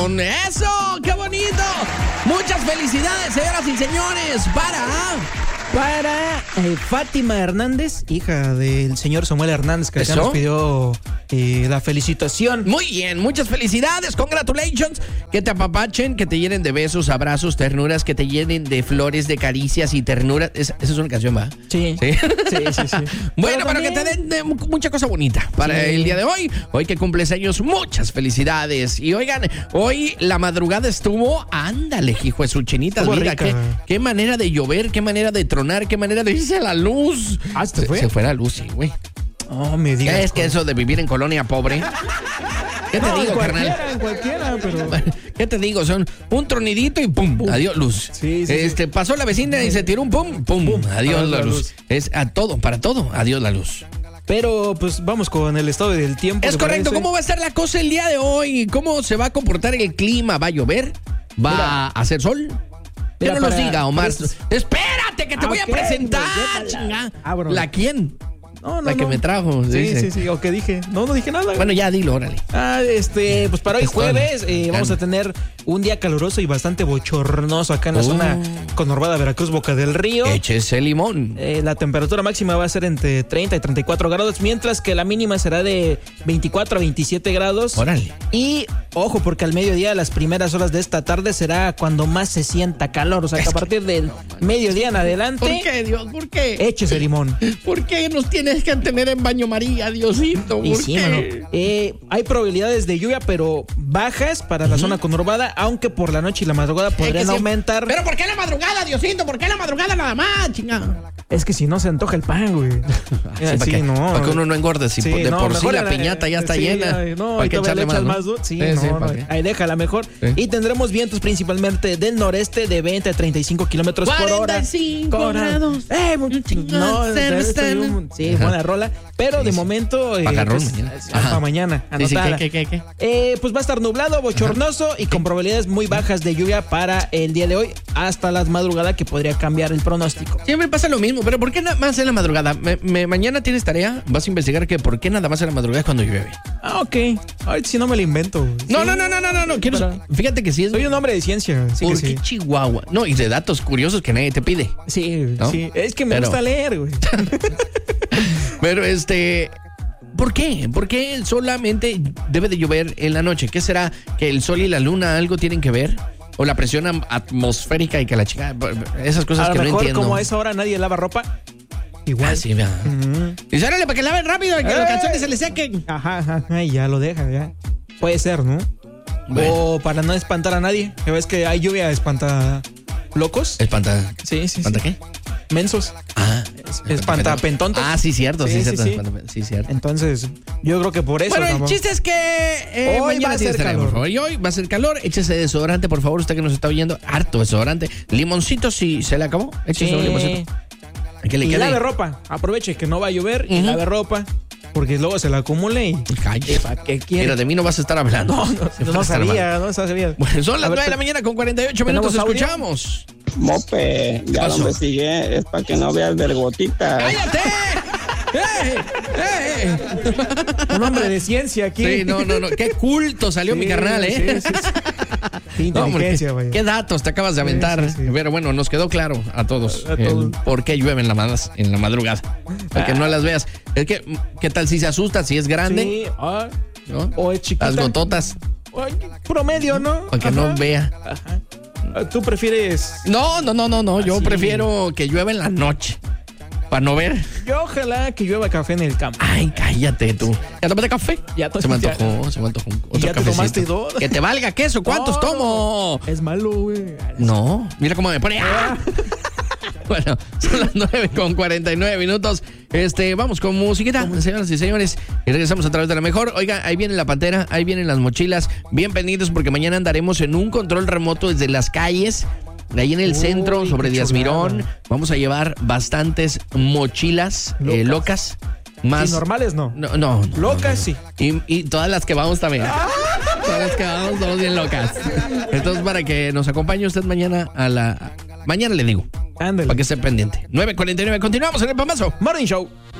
¡Eso! ¡Qué bonito! Muchas felicidades, señoras y señores, para Fátima Hernández, hija del señor Samuel Hernández, que acá nos pidió la felicitación. Muy bien, muchas felicidades, congratulations. Que te apapachen, que te llenen de besos, abrazos, ternuras, que te llenen de flores, de caricias y ternuras. Esa es una canción, ¿va? Sí. Sí. Sí. Bueno, pero que te den mucha cosa bonita para el día de hoy. Hoy que cumples años, muchas felicidades. Y oigan, hoy la madrugada estuvo, ándale, hijo de su chinita. Mira, qué manera de llover, qué manera de tronar, qué manera de irse a la luz. ¿Se fue? Se fue la luz, sí, güey. Oh, me digas. ¿Qué es que eso de vivir en colonia pobre? ¿Qué te digo, carnal? En cualquiera, pero... ¿Qué te digo? Son un tronidito y pum, adiós luz. Sí. Pasó la vecina y se tiró un pum, adiós la luz. Es para todo, adiós la luz. Pero pues vamos con el estado del tiempo. Es correcto. ¿Cómo va a estar la cosa el día de hoy? ¿Cómo se va a comportar el clima? ¿Va a llover? ¿Va a hacer sol? Que no nos diga, Omar. Espérate, que te voy a presentar. ¿La quién? La que me trajo. Sí. ¿O qué dije? No dije nada. Bueno, ya dilo, órale. Pues para hoy jueves vamos a tener un día caluroso y bastante bochornoso acá en la zona conurbada Veracruz, Boca del Río. Échese limón. La temperatura máxima va a ser entre 30 y 34 grados, mientras que la mínima será de 24 a 27 grados. Órale. Y ojo, porque al mediodía, las primeras horas de esta tarde será cuando más se sienta calor. O sea, que a partir del mediodía en adelante. ¿Por qué, Dios? ¿Por qué? Échese limón. ¿Por qué nos tienes que tener en baño María, Diosito? ¿Por qué? Hay probabilidades de lluvia, pero bajas para la zona conurbada, aunque por la noche y la madrugada podrían aumentar. ¿Pero por qué la madrugada, Diosito? ¿Por qué la madrugada nada más, chingada? Es que si no se antoja el pan, güey. Para que uno no engorde. Si por sí la piñata ya está llena. Hay que echarle más, ¿no? Ahí déjala mejor. Y tendremos vientos principalmente del noreste de 20 a 35 kilómetros por hora. 45 grados. Buena rola. Pero de momento... para mañana. Anotada. ¿Qué? Pues va a estar nublado, bochornoso y con probabilidades muy bajas de lluvia para el día de hoy hasta las madrugadas, que podría cambiar el pronóstico. Siempre pasa lo mismo, pero ¿por qué nada más en la madrugada? Mañana tienes tarea, vas a investigar que por qué nada más en la madrugada cuando llueve. Ok. Ay, si no me lo invento. No. Fíjate que sí es... Soy un hombre de ciencia. ¿Por qué Chihuahua? No, y de datos curiosos que nadie te pide. Sí. Es que me gusta leer, güey. Pero ¿por qué? ¿Por qué solamente debe de llover en la noche? ¿Qué será? ¿Que el sol y la luna algo tienen que ver? ¿O la presión atmosférica y que la chica... Esas cosas que no entiendo. A lo mejor como a esa hora nadie lava ropa. Igual. Sí, vea. Y órale, para que laven rápido, que los calzones se les sequen. Ajá, y ya lo deja, ya. Puede ser, ¿no? Bueno. O para no espantar a nadie. Que ves que hay lluvia, espanta locos. ¿Espanta? Sí. ¿Espanta qué? Mensos. Espanta pentontos. Sí, cierto. Sí, cierto. Entonces, yo creo que por eso. Bueno, el chiste es que hoy va a ser calor. Y hoy va a ser calor. Échese desodorante, por favor, usted que nos está oyendo. Harto desodorante. Limoncito, si se le acabó. Échese un limoncito. Y lave ropa. Aproveche que no va a llover y lave ropa. Porque luego se la acumule y... ¿Qué quiere? Mira, de mí no vas a estar hablando. No sabía. Bueno, son las 9 de la mañana con 48 minutos. Escuchamos. Mope, ya donde sigue es para que no veas vergotitas. ¡Cállate! Un hombre de ciencia aquí. Sí, no. Qué culto salió mi carnal, Inteligencia, vaya. Qué datos te acabas de aventar. Sí. Pero bueno, nos quedó claro a todos por qué llueve en la madrugada. Para que no las veas. Es que, ¿qué tal si se asusta? Si es grande. Sí. ¿No? O es chiquita. Las gototas. Promedio, ¿no? Para que no vea. ¿Tú prefieres? No. Yo prefiero que llueva en la noche. Para no ver. Yo ojalá que llueva café en el campo. Ay, cállate tú. ¿Ya tomaste café? Se me antojó. Otro ¿Ya te tomaste dos? Que te valga queso. ¿Cuántos tomo? Es malo, güey. No. Mira cómo me pone. Bueno, son las 9:49 minutos. Vamos con musiquita, señoras y señores. Y regresamos a través de la mejor. Oiga, ahí viene la pantera, ahí vienen las mochilas. Bien pendientes porque mañana andaremos en un control remoto desde las calles. Ahí en el centro, sobre Díaz Mirón, vamos a llevar bastantes mochilas locas. Más ¿Y normales no? No. Locas sí. Y todas las que vamos también. Todas las que vamos, todos bien locas. Entonces, para que nos acompañe usted mañana mañana le digo. Ándale. Para que esté pendiente. 9:49, continuamos en el Pambazo Morning Show.